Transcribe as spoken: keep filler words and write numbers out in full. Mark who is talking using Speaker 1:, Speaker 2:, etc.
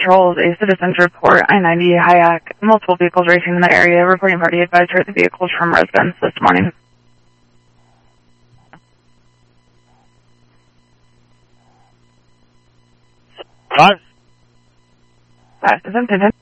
Speaker 1: patrols, a citizen's report, I ninety Hayek, multiple vehicles racing in the area, reporting party advised to the vehicles from residents this morning.
Speaker 2: Five.
Speaker 1: Five, seven, ten, ten.